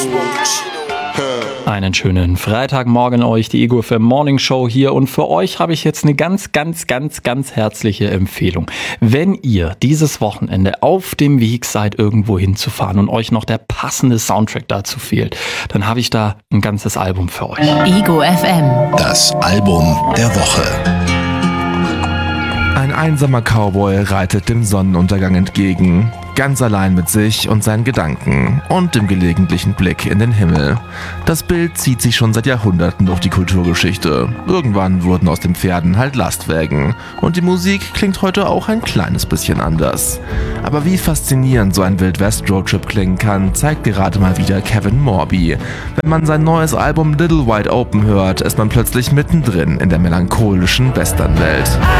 Einen schönen Freitagmorgen euch, die Ego FM Morning Show hier, und für euch habe ich jetzt eine ganz herzliche Empfehlung. Wenn ihr dieses Wochenende auf dem Weg seid, irgendwo hinzufahren und euch noch der passende Soundtrack dazu fehlt, dann habe ich da ein ganzes Album für euch. Ego FM. Das Album der Woche. Ein einsamer Cowboy reitet dem Sonnenuntergang entgegen, ganz allein mit sich und seinen Gedanken und dem gelegentlichen Blick in den Himmel. Das Bild zieht sich schon seit Jahrhunderten durch die Kulturgeschichte. Irgendwann wurden aus den Pferden halt Lastwägen und die Musik klingt heute auch ein kleines bisschen anders. Aber wie faszinierend so ein Wild-West-Roadtrip klingen kann, zeigt gerade mal wieder Kevin Morby. Wenn man sein neues Album Little Wide Open hört, ist man plötzlich mittendrin in der melancholischen Westernwelt.